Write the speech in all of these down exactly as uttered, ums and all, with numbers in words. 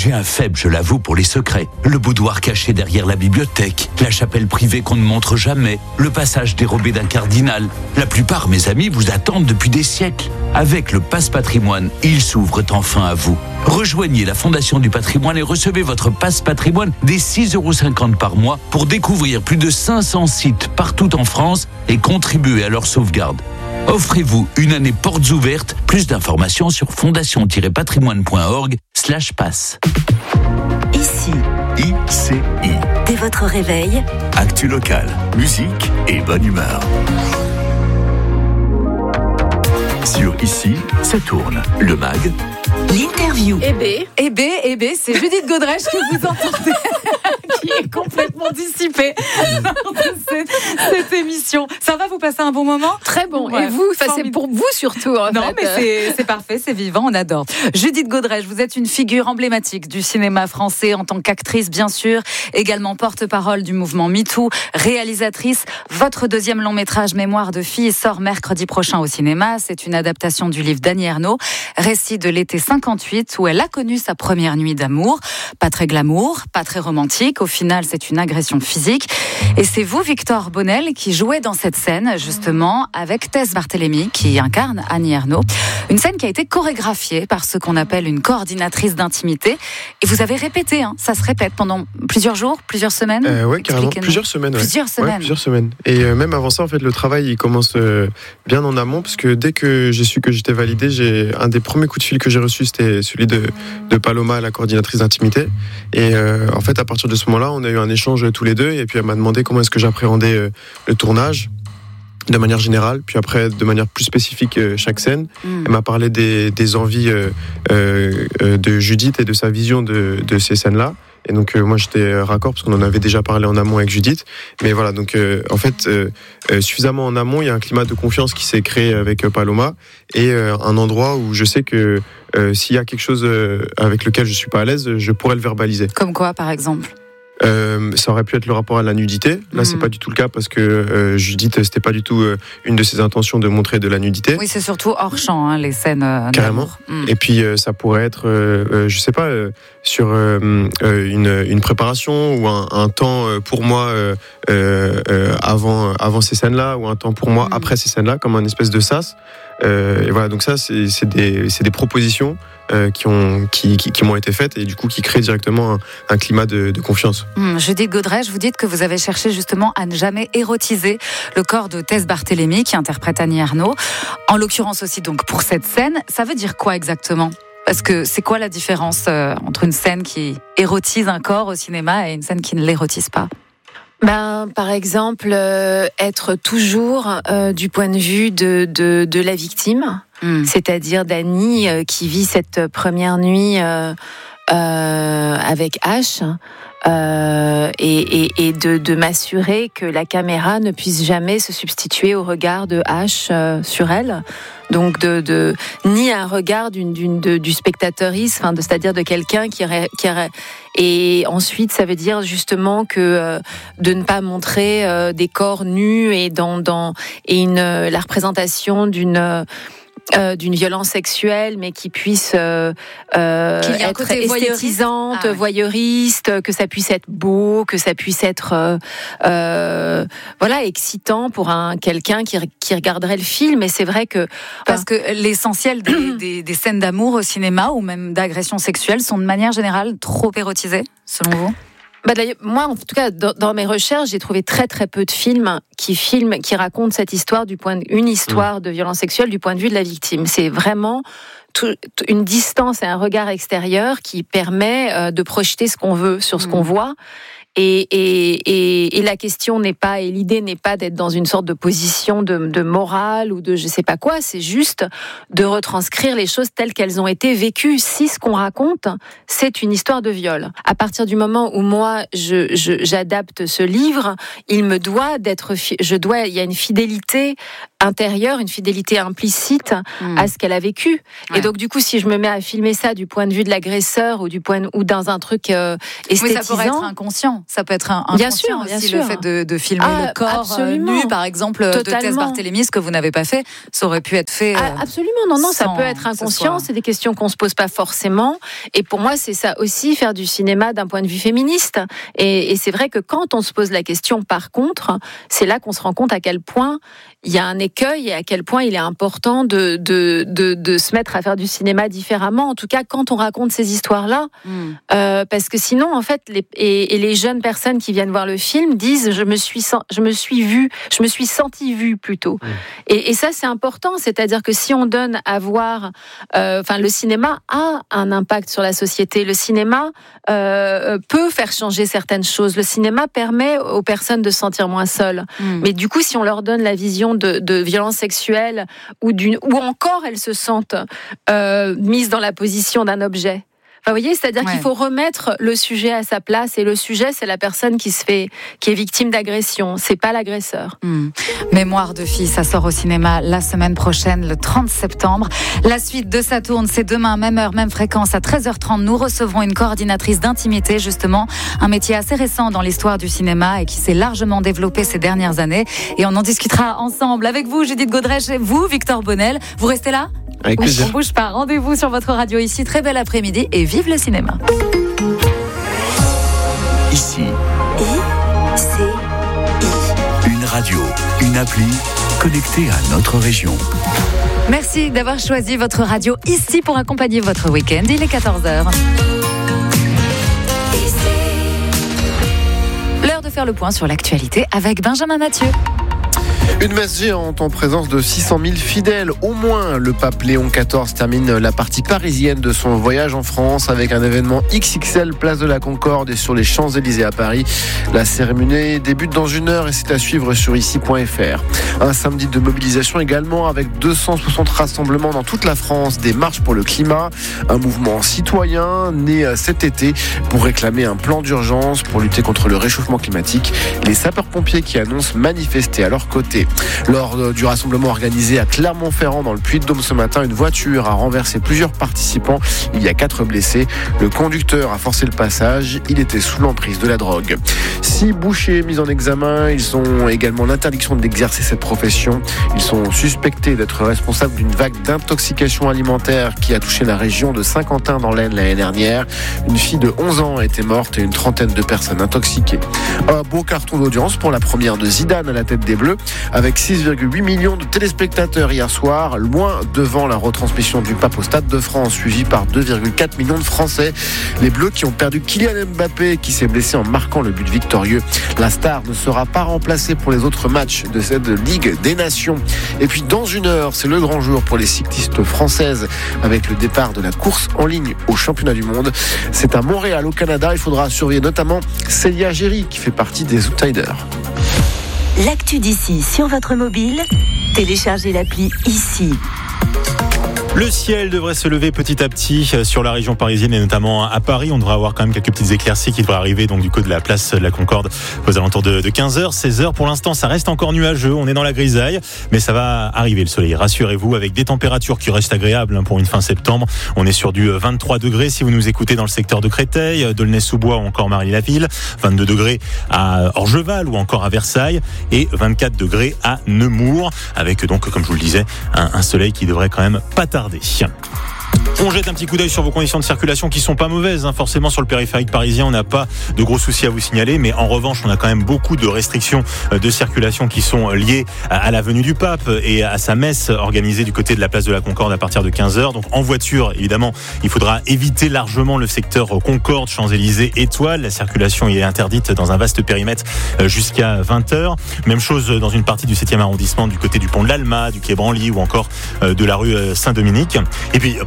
J'ai un faible, je l'avoue, pour les secrets. Le boudoir caché derrière la bibliothèque, la chapelle privée qu'on ne montre jamais, le passage dérobé d'un cardinal. La plupart, mes amis, vous attendent depuis des siècles. Avec le Passe Patrimoine, ils s'ouvrent enfin à vous. Rejoignez la Fondation du Patrimoine et recevez votre Passe Patrimoine dès six euros cinquante par mois pour découvrir plus de cinq cents sites partout en France et contribuer à leur sauvegarde. Offrez-vous une année portes ouvertes. Plus d'informations sur fondation-patrimoine.org slash passe. Ici, I C I. dès votre réveil, Actu locale, musique et bonne humeur. Sur Ici, ça tourne. Le mag. l'interview. Eh bé, eh bé, eh bé, c'est Judith Godrèche que vous entendez, qui est complètement dissipée dans cette, cette émission. Ça va, vous passez un bon moment ? Très bon. Ouais, et vous, enfin, c'est pour vous surtout. En non, fait. mais c'est, c'est parfait, c'est vivant, on adore. Judith Godrèche, vous êtes une figure emblématique du cinéma français en tant qu'actrice, bien sûr, également porte-parole du mouvement MeToo, réalisatrice. Votre deuxième long métrage, Mémoire de fille, sort mercredi prochain au cinéma. C'est une adaptation du livre d'Annie Ernaux, récit de l'été cinquante-huit, où elle a connu sa première nuit d'amour. Pas très glamour, pas très romantique. Au final, c'est une agression physique. Et c'est vous, Victor Bonnel, qui jouez dans cette scène, justement, avec Tess Barthélémy, qui incarne Annie Ernaux. Une scène qui a été chorégraphiée par ce qu'on appelle une coordinatrice d'intimité. Et vous avez répété, hein, ça se répète pendant plusieurs jours, plusieurs semaines. Euh, ouais, carrément, plusieurs semaines. Ouais. Plusieurs semaines. Ouais, plusieurs semaines. Et euh, même avant ça, en fait, le travail, il commence euh, bien en amont, parce que dès que j'ai su que j'étais validé, j'ai un des premiers coups de fil que j'ai reçu, c'était celui de, de Paloma, la coordinatrice d'intimité. Et euh, en fait, à partir de ce moment-là, on a eu un échange tous les deux, et puis elle m'a demandé comment est-ce que j'appréhendais euh, le tournage de manière générale, puis après de manière plus spécifique euh, chaque scène. Mmh. Elle m'a parlé des, des envies euh, euh, de Judith et de sa vision de, de ces scènes-là. Et donc euh, moi j'étais raccord parce qu'on en avait déjà parlé en amont avec Judith. Mais voilà, donc euh, en fait euh, euh, suffisamment en amont, il y a un climat de confiance qui s'est créé avec euh, Paloma, et euh, un endroit où je sais que euh, s'il y a quelque chose euh, avec lequel je suis pas à l'aise, je pourrais le verbaliser. Comme quoi, par exemple ? Euh, ça aurait pu être le rapport à la nudité. Là, mmh. c'est pas du tout le cas parce que euh, Judith, c'était pas du tout euh, une de ses intentions de montrer de la nudité. Oui, c'est surtout hors champ, hein, les scènes. Euh, Carrément. Mmh. Et puis, euh, ça pourrait être, euh, euh, je sais pas, euh, sur euh, euh, une, une préparation ou un, un temps pour moi euh, euh, avant, avant ces scènes-là, ou un temps pour moi mmh. après ces scènes-là, comme un espèce de sas. Euh, et voilà, donc ça, c'est, c'est, des, c'est des propositions euh, qui, ont, qui, qui, qui m'ont été faites et du coup qui créent directement un, un climat de, de confiance. Mmh, Judith Godrèche, vous dites que vous avez cherché justement à ne jamais érotiser le corps de Tess Barthélémy, qui interprète Annie Ernaux. En l'occurrence aussi donc pour cette scène, ça veut dire quoi exactement ? Parce que c'est quoi la différence euh, entre une scène qui érotise un corps au cinéma et une scène qui ne l'érotise pas ? Ben, par exemple, euh, être toujours euh, du point de vue de, de, de la victime, mmh. c'est-à-dire d'Annie euh, qui vit cette première nuit euh, euh, avec H, euh, et, et, et de, de m'assurer que la caméra ne puisse jamais se substituer au regard de H euh, sur elle. Donc de, de ni un regard d'une, d'une de, du spectateuriste, enfin de, c'est-à-dire de quelqu'un qui aurait, qui aurait, et ensuite ça veut dire justement que euh, de ne pas montrer euh, des corps nus et dans dans et une la représentation d'une Euh, d'une violence sexuelle, mais qui puisse euh, euh, être esthétisante, ah, ouais. voyeuriste, que ça puisse être beau, que ça puisse être euh, euh, voilà excitant pour un quelqu'un qui, qui regarderait le film. Et c'est vrai que parce que l'essentiel des, des, des scènes d'amour au cinéma ou même d'agression sexuelle sont de manière générale trop érotisées, selon vous ? Bah d'ailleurs, moi, en tout cas, dans, dans mes recherches, j'ai trouvé très très peu de films qui filment, qui racontent cette histoire du point de, une histoire de violence sexuelle du point de vue de la victime. C'est vraiment tout, une distance et un regard extérieur qui permet euh, de projeter ce qu'on veut sur ce mmh. qu'on voit. Et, et, et, et la question n'est pas, et l'idée n'est pas d'être dans une sorte de position de, de morale ou de je sais pas quoi, c'est juste de retranscrire les choses telles qu'elles ont été vécues. Si ce qu'on raconte, c'est une histoire de viol. À partir du moment où moi, je, je, j'adapte ce livre, il me doit d'être, je dois, il y a une fidélité intérieure, une fidélité implicite mmh. à ce qu'elle a vécu. Ouais. Et donc, du coup, si je me mets à filmer ça du point de vue de l'agresseur ou du point de, ou dans un truc euh, esthétisant... Oui, ça pourrait être inconscient. Ça peut être un, inconscient bien sûr, bien aussi, sûr. Le fait de, de filmer ah, le corps euh, nu, par exemple, totalement. De Tess Barthélémy, ce que vous n'avez pas fait, ça aurait pu être fait... Euh, ah, absolument, non, non, ça peut être inconscient. C'est des questions qu'on se pose pas forcément. Et pour moi, c'est ça aussi, faire du cinéma d'un point de vue féministe. Et, et c'est vrai que quand on se pose la question, par contre, c'est là qu'on se rend compte à quel point il y a un écueil et à quel point il est important de, de, de, de se mettre à faire du cinéma différemment. En tout cas, quand on raconte ces histoires-là, mm. euh, parce que sinon, en fait, les, et, et les jeunes personnes qui viennent voir le film disent je me suis, je me suis vue, je me suis sentie vue plutôt. Mm. Et, et ça, c'est important. C'est-à-dire que si on donne à voir, euh, enfin, le cinéma a un impact sur la société. Le cinéma euh, peut faire changer certaines choses. Le cinéma permet aux personnes de se sentir moins seules. Mm. Mais du coup, si on leur donne la vision de, de violence sexuelle ou, d'une, ou encore elles se sentent euh, mises dans la position d'un objet. Enfin, vous voyez, c'est-à-dire ouais. qu'il faut remettre le sujet à sa place, et le sujet, c'est la personne qui se fait, qui est victime d'agression, c'est pas l'agresseur. Mmh. Mémoire de fille, ça sort au cinéma la semaine prochaine, le trente septembre. La suite de Ça tourne, c'est demain, même heure, même fréquence, à treize heures trente. Nous recevrons une coordinatrice d'intimité, justement, un métier assez récent dans l'histoire du cinéma et qui s'est largement développé ces dernières années. Et on en discutera ensemble avec vous, Judith Godrèche, et vous, Victor Bonnel. Vous restez là ? Avec oui, plaisir. On bouge pas. Rendez-vous sur votre radio ici. Très bel après-midi et vive le cinéma. Ici. I, C, I. Une radio, une appli connectée à notre région. Merci d'avoir choisi votre radio ici pour accompagner votre week-end. Il est quatorze heures. L'heure de faire le point sur l'actualité avec Benjamin Mathieu. Une messe géante en présence de six cent mille fidèles, au moins. Le pape Léon quatorze termine la partie parisienne de son voyage en France avec un événement X X L, place de la Concorde et sur les Champs-Élysées à Paris. La cérémonie débute dans une heure et c'est à suivre sur ici point f r. Un samedi de mobilisation également avec deux cent soixante rassemblements dans toute la France, des marches pour le climat, un mouvement citoyen né cet été pour réclamer un plan d'urgence pour lutter contre le réchauffement climatique. Les sapeurs-pompiers qui annoncent manifester à leur côté. Lors du rassemblement organisé à Clermont-Ferrand dans le Puy-de-Dôme ce matin, une voiture a renversé plusieurs participants. Il y a quatre blessés. Le conducteur a forcé le passage. Il était sous l'emprise de la drogue. Six bouchers mis en examen. Ils ont également l'interdiction d'exercer cette profession. Ils sont suspectés d'être responsables d'une vague d'intoxication alimentaire qui a touché la région de Saint-Quentin dans l'Aisne l'année dernière. Une fille de onze ans a été morte et une trentaine de personnes intoxiquées. Un beau carton d'audience pour la première de Zidane à la tête des Bleus. Avec six virgule huit millions de téléspectateurs hier soir, loin devant la retransmission du Pape au Stade de France, suivi par deux virgule quatre millions de Français. Les Bleus qui ont perdu Kylian Mbappé, qui s'est blessé en marquant le but victorieux. La star ne sera pas remplacée pour les autres matchs de cette Ligue des Nations. Et puis dans une heure, c'est le grand jour pour les cyclistes françaises, avec le départ de la course en ligne au championnat du monde. C'est à Montréal, au Canada. Il faudra surveiller notamment Célia Géry, qui fait partie des outsiders. L'actu d'ici sur votre mobile, téléchargez l'appli Ici. Le ciel devrait se lever petit à petit sur la région parisienne et notamment à Paris. On devrait avoir quand même quelques petites éclaircies qui devraient arriver donc du côté de la place de la Concorde aux alentours de quinze heures, seize heures. Pour l'instant, ça reste encore nuageux. On est dans la grisaille, mais ça va arriver le soleil. Rassurez-vous, avec des températures qui restent agréables pour une fin septembre. On est sur du vingt-trois degrés si vous nous écoutez dans le secteur de Créteil, d'Aulnay-sous-Bois ou encore Marly-la-Ville. vingt-deux degrés à Orgeval ou encore à Versailles et vingt-quatre degrés à Nemours. Avec donc, comme je vous le disais, un, un soleil qui devrait quand même pas tarder. On jette un petit coup d'œil sur vos conditions de circulation qui sont pas mauvaises, hein. Forcément sur le périphérique parisien on n'a pas de gros soucis à vous signaler, mais en revanche on a quand même beaucoup de restrictions de circulation qui sont liées à la venue du pape et à sa messe organisée du côté de la place de la Concorde à partir de quinze heures. Donc en voiture évidemment il faudra éviter largement le secteur Concorde, Champs-Élysées, Étoile. La circulation est interdite dans un vaste périmètre jusqu'à vingt heures. Même chose dans une partie du septième arrondissement du côté du pont de l'Alma, du quai Branly ou encore de la rue Saint-Dominique. Et puis pour ce qui est des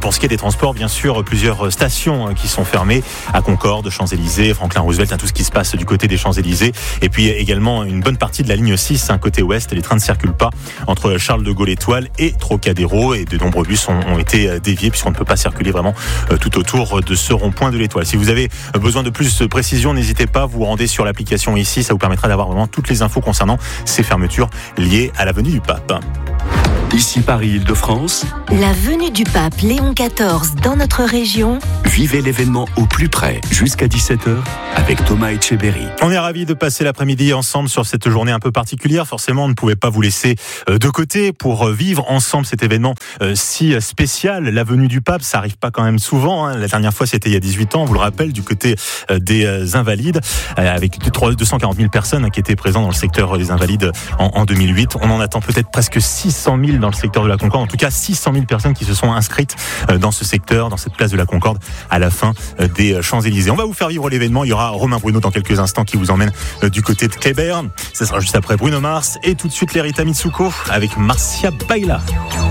transports, bien sûr, plusieurs stations qui sont fermées à Concorde, Champs-Élysées, Franklin Roosevelt, hein, tout ce qui se passe du côté des Champs-Élysées. Et puis également une bonne partie de la ligne six, hein, côté ouest. Les trains ne circulent pas entre Charles de Gaulle Étoile et Trocadéro. Et de nombreux bus ont, ont été déviés puisqu'on ne peut pas circuler vraiment tout autour de ce rond-point de l'Étoile. Si vous avez besoin de plus de précision, n'hésitez pas, vous vous rendez sur l'application ici. Ça vous permettra d'avoir vraiment toutes les infos concernant ces fermetures liées à l'avenue du Pape. Ici Paris-Île-de-France, La venue du pape Léon quatorze dans notre région. vivez l'événement au plus près jusqu'à dix-sept heures avec Thomas Etcheberry. On est ravis de passer l'après-midi ensemble sur cette journée un peu particulière. Forcément, on ne pouvait pas vous laisser de côté pour vivre ensemble cet événement si spécial. La venue du pape, ça arrive pas quand même souvent. La dernière fois, c'était il y a dix-huit ans, on vous le rappelle, du côté des Invalides, avec deux cent quarante mille personnes qui étaient présentes dans le secteur des Invalides en deux mille huit. On en attend peut-être presque six cent mille dans le secteur de la Concorde. En tout cas, six cent mille personnes qui se sont inscrites dans ce secteur, dans cette place de la Concorde, à la fin des Champs-Élysées. On va vous faire vivre l'événement. Il y aura Romain Bruno dans quelques instants qui vous emmène du côté de Kléber. Ce sera juste après Bruno Mars et tout de suite l'Erita Mitsuko avec Marcia Baila.